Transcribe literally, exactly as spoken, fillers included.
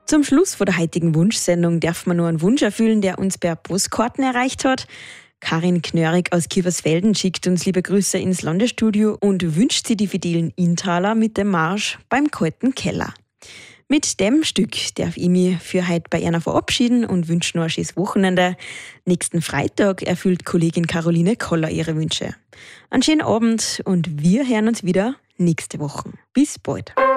Zum Schluss von der heutigen Wunschsendung darf man nur einen Wunsch erfüllen, der uns per Postkarten erreicht hat. Karin Knörig aus Kiefersfelden schickt uns liebe Grüße ins Landesstudio und wünscht sie die fidelen Intaler mit dem Marsch beim kalten Keller. Mit dem Stück darf ich mich für heute bei Erna verabschieden und wünsche noch ein schönes Wochenende. Nächsten Freitag erfüllt Kollegin Caroline Koller ihre Wünsche. Einen schönen Abend und wir hören uns wieder nächste Woche. Bis bald.